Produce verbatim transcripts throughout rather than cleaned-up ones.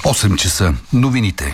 осем часа. Новините.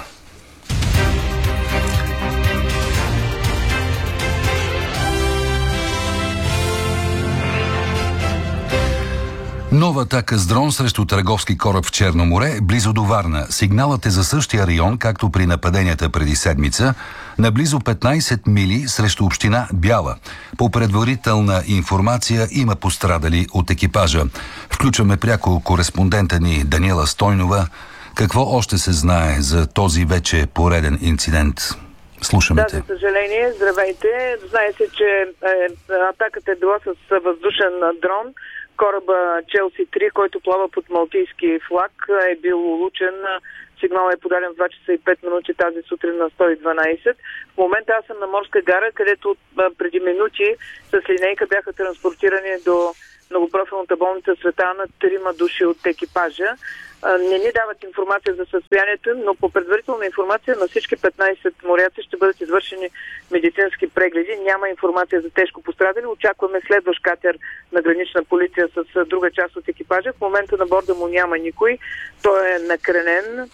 Нова атака с дрон срещу търговски кораб в Черно море, близо до Варна. Сигналът е за същия район, както при нападенията преди седмица, на близо петнайсет мили срещу община Бяла. По предварителна информация има пострадали от екипажа. Включваме пряко кореспондента ни Даниела Стойнова. Какво още се знае за този вече пореден инцидент? Слушаме да, те. за съжаление, здравейте. Знае се, че е, атаката е била с въздушен дрон. Кораба Челси три, който плава под малтийски флаг, е бил улучен. Сигналът е подаден в два часа и пет минути тази сутрин на сто и дванайсет. В момента аз съм на Морска гара, където преди минути с линейка бяха транспортирани до многопрофилната болница Света Ана трима души от екипажа. Не ни дават информация за състоянието, но по предварителна информация на всички петнайсет моряци ще бъдат извършени медицински прегледи. Няма информация за тежко пострадали. Очакваме следващ катер на гранична полиция с друга част от екипажа. В момента на борда му няма никой. Той е накренен.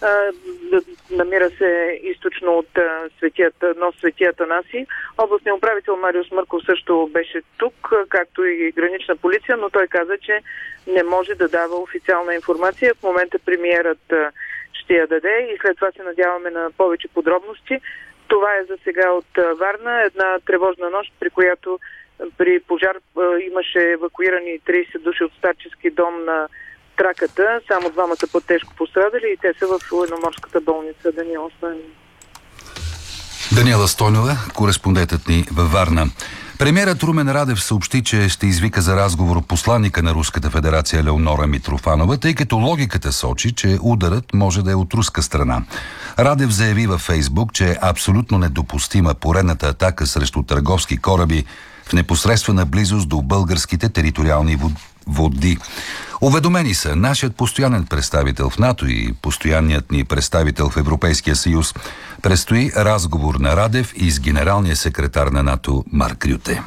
Намира се източно от светията, нос Светията Наси. Областният управител Мариус Мърков също беше тук, както и гранична полиция, но той каза, че не може да дава официална информация. В момента премиерът ще я даде и след това се надяваме на повече подробности. Това е за сега от Варна. Една тревожна нощ, при която при пожар имаше евакуирани трийсет души от старчески дом на Траката. Само двама са по-тежко пострадали и те са в военноморската болница. Даниела Стойнова. Даниела Стойнова, кореспондентът ни във Варна. Премиерът Румен Радев съобщи, че ще извика за разговор посланика на Руската федерация Леонора Митрофанова, тъй като логиката сочи, че ударът може да е от руска страна. Радев заяви във Фейсбук, че е абсолютно недопустима поредната атака срещу търговски кораби в непосредствена близост до българските териториални води. Уведомени са нашият постоянен представител в НАТО и постоянният ни представител в Европейския съюз. Предстои разговор на Радев и с генералния секретар на НАТО Марк Рюте.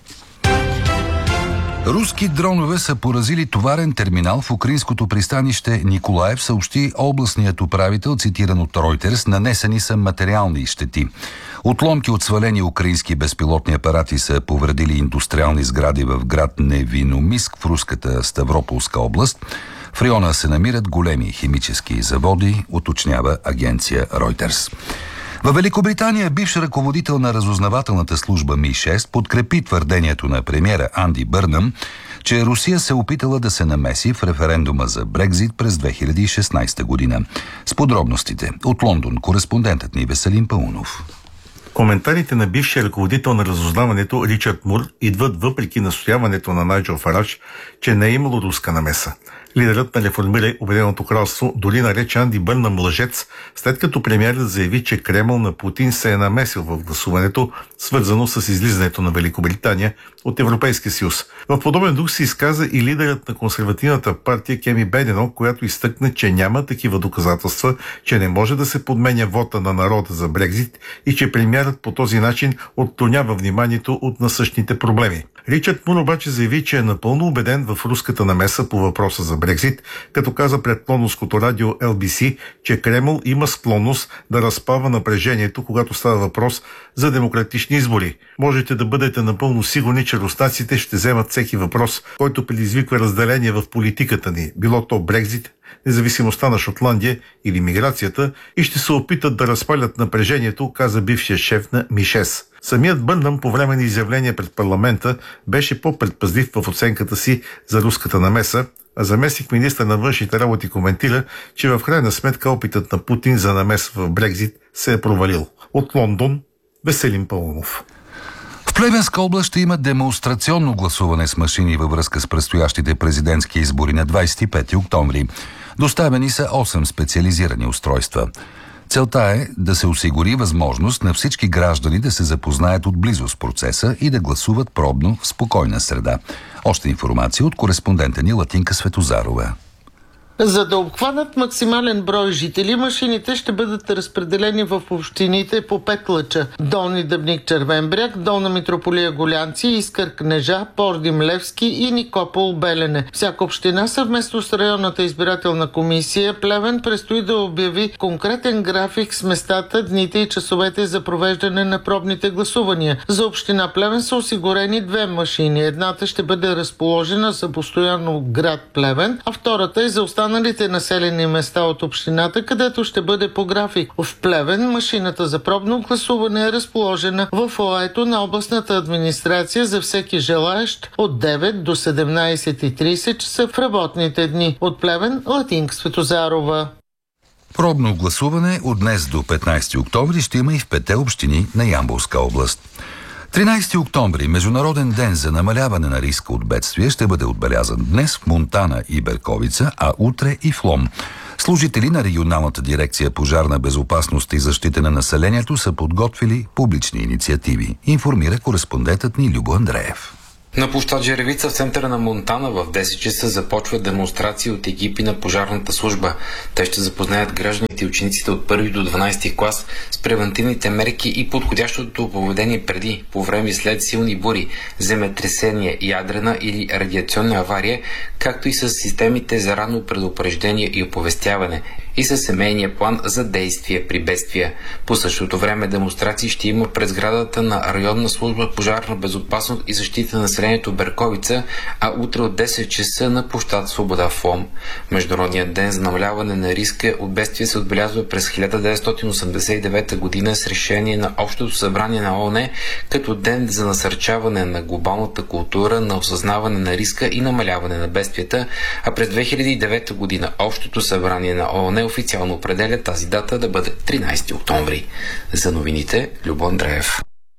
Руски дронове са поразили товарен терминал в украинското пристанище Николаев, съобщи областният управител, цитиран от Reuters. Нанесени са материални щети. Отломки от свалени украински безпилотни апарати са повредили индустриални сгради в град Невиномиск в руската Ставрополска област. В района се намират големи химически заводи, уточнява агенция Reuters. Във Великобритания бивш ръководител на разузнавателната служба Ми шест подкрепи твърдението на премиера Анди Бърнъм, че Русия се опитала да се намеси в референдума за Брекзит през две хиляди и шестнайсета година. С подробностите от Лондон кореспондентът ни Веселин Паунов. Коментарите на бившия ръководител на разузнаването Ричард Мур идват въпреки настояването на Найджел Фарадж, че не е имало руска намеса. Лидерът на реформира Обединеното кралство дори нарече Анди Бърнъм лъжец, след като премиерът заяви, че Кремъл на Путин се е намесил в гласуването, свързано с излизането на Великобритания от Европейския съюз. В подобен дух се изказа и лидерът на консервативната партия Кеми Бедино, която изтъкна, че няма такива доказателства, че не може да се подменя вота на народа за Брекзит и че премиерът по този начин отклонява вниманието от насъщните проблеми. Ричард Мур обаче заяви, че е напълно убеден в руската намеса по въпроса за Брекзит, като каза пред лондонското радио Ел Би Си, че Кремъл има склонност да разпава напрежението, когато става въпрос за демократични избори. Можете да бъдете напълно сигурни, че руснаците ще вземат всеки въпрос, който предизвиква разделение в политиката ни, било то Брекзит, независимостта на Шотландия или миграцията, и ще се опитат да разпалят напрежението, каза бившия шеф на Ми шест. Самият Бърнъм по време на изявление пред парламента беше по-предпазлив в оценката си за руската намеса, а заместник министър на външните работи коментира, че в крайна сметка опитът на Путин за намес в Брекзит се е провалил. От Лондон, Веселин Паунов. В Плевенска област ще има демонстрационно гласуване с машини във връзка с предстоящите президентски избори на двайсет и пети октомври. Доставени са осем специализирани устройства. Целта е да се осигури възможност на всички граждани да се запознаят отблизо с процеса и да гласуват пробно в спокойна среда. Още информация от кореспондента ни Латинка Светозарова. За да обхванат максимален брой жители, машините ще бъдат разпределени в общините по пет лъча: Долни Дъбник, Червен бряг, Долна Митрополия, Гулянци, Искър, Кнежа, Пордим, Левски и Никопол, Белене. Всяка община съвместно с районната избирателна комисия Плевен предстои да обяви конкретен график с местата, дните и часовете за провеждане на пробните гласувания. За община Плевен са осигурени две машини. Едната ще бъде разположена за постоянно град Плевен, а втората е за останалите населени места от общината, където ще бъде по график. В Плевен машината за пробно гласуване е разположена в фоайето на областната администрация за всеки желаещ от девет до седемнайсет и трийсет часа в работните дни. От Плевен, Латинка Светозарова. Пробно гласуване от днес до петнайсети октомври ще има и в петте общини на Ямболска област. тринайсети октомври, Международен ден за намаляване на риска от бедствие, ще бъде отбелязан днес в Монтана и Берковица, а утре и в Лом. Служители на регионалната дирекция пожарна безопасност и защита на населението са подготвили публични инициативи, информира кореспондентът ни Любо Андреев. На площад Жеревица в центъра на Монтана в десет часа започват демонстрации от екипи на пожарната служба. Те ще запознаят гражданите и учениците от първи до дванайсети клас с превентивните мерки и подходящото поведение преди, по време и след силни бури, земетресение, ядрена или радиационна авария, както и с системите за ранно предупреждение и оповестяване и със семейния план за действие при бедствия. По същото време демонстрации ще има пред сградата на районна служба пожарна безопасност и защита на населението Берковица, а утре от десет часа на площад Свобода в Лом. Международният ден за намаляване на риска от бедствия се отбелязва през хиляда деветстотин осемдесет и девета година с решение на Общото събрание на ООН като ден за насърчаване на глобалната култура на осъзнаване на риска и намаляване на бедствията, а през две хиляди и девета година Общото събрание на ООН официално определя тази дата да бъде тринайсети октомври. За новините, Любо Андреев.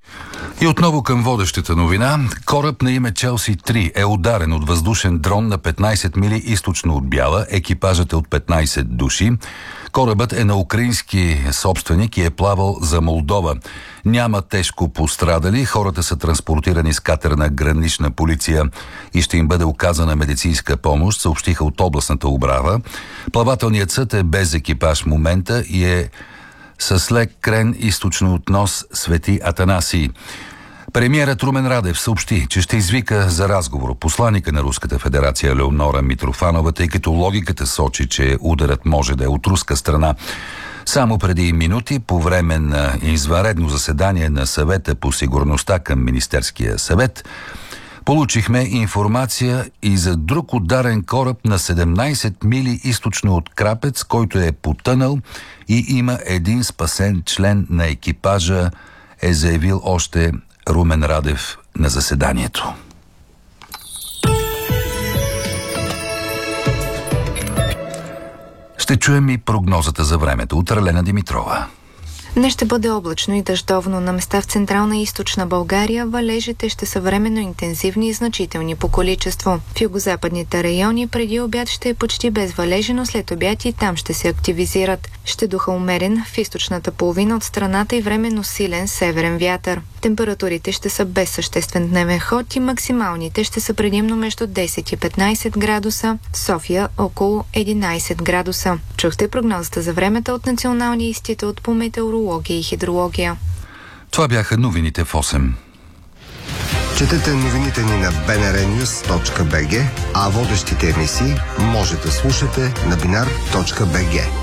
И отново към водещата новина. Кораб на име Челси три е ударен от въздушен дрон на петнайсет мили източно от Бяла. Екипажът е от петнайсет души. Корабът е на украински собственик и е плавал за Молдова. Няма тежко пострадали. Хората са транспортирани с катер на гранична полиция и ще им бъде оказана медицинска помощ, съобщиха от областната управа. Плавателният съд е без екипаж в момента и е с лек крен източно от нос Свети Атанасий. Премиерът Румен Радев съобщи, че ще извика за разговор посланика на Руската федерация Леонора Митрофанова, тъй като логиката сочи, че ударът може да е от руска страна. Само преди минути, по време на извънредно заседание на съвета по сигурността към Министерския съвет, получихме информация и за друг ударен кораб на седемнайсет мили източно от Крапец, който е потънал и има един спасен член на екипажа, е заявил още Румен Радев на заседанието. Ще чуем и прогнозата за времето от Арлена Димитрова. Днес ще бъде облачно и дъждовно. На места в централна и източна България валежите ще са временно интензивни и значителни по количество. В югозападните райони преди обяд ще е почти без валежи, но след обяд и там ще се активизират. Ще духа умерен в източната половина от страната и временно силен северен вятър. Температурите ще са без съществен дневен ход и максималните ще са предимно между десет и петнайсет градуса, в София около единайсет градуса. Чухте прогнозата за времето от Националния институт по метеорология и хидрология. Това бяха новините в осем. Четете новините ни на би ен ар нюз точка би джи, а водещите емисии може да слушате на бинар точка би джи.